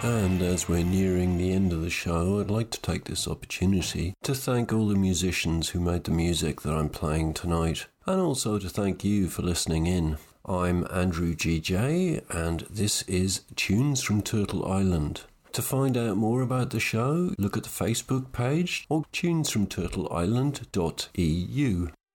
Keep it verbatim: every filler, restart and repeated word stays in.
And as we're nearing the end of the show, I'd like to take this opportunity to thank all the musicians who made the music that I'm playing tonight, and also to thank you for listening in. I'm Andrew G J, and this is Tunes from Turtle Island. To find out more about the show, look at the Facebook page or tunes from turtle island dot e u.